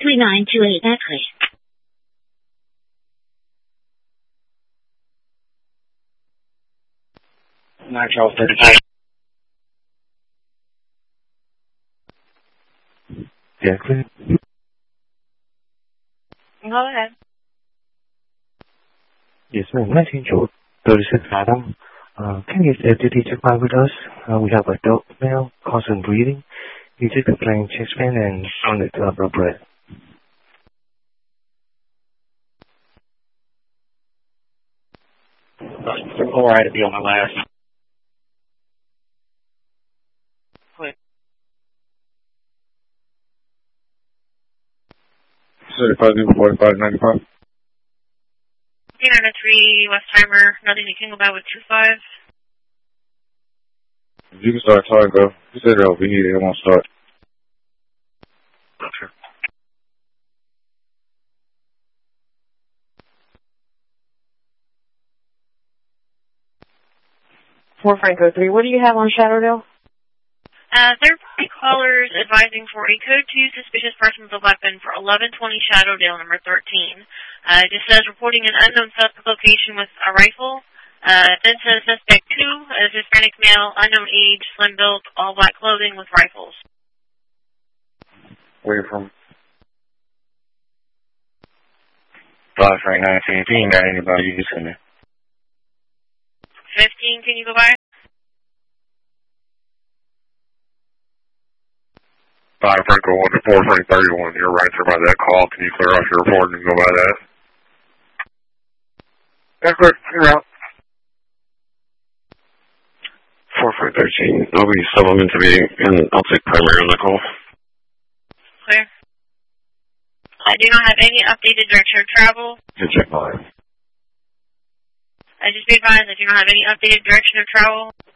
3928 X-ray. Nitro 35. Yeah, clear. Go ahead. Yes, ma'am. 1936 Adam. Can you get FTT check out with us? We have adult male, constant breathing. You take a plain chest pain and sounded upper breath. Alright to be on my last. Quick. 4595. 3 Westheimer, nothing you can go by with 25. You can start talking, go. You said it'll be needed. It won't start. Okay. For Franco 3, what do you have on Shadowdale? Third-party callers advising for a Code 2 suspicious person with a weapon for 1120 Shadowdale, number 13. It just says reporting an unknown suspect location with a rifle. Then says suspect 2, a Hispanic male, unknown age, slim built, all black clothing with rifles. Where you from? 5 Frank 19. Got anybody using it? 15, can you go by? 5 Franco 1 to 4 Frank 31. You're right there by that call. Can you clear off your report and go by that? That's good. You're out. 4 Frank 13. I'll be supplement to be, and I'll take primary on the call. Clear. I do not have any updated direction of travel. You check mine. I just be advised I do not have any updated direction of travel.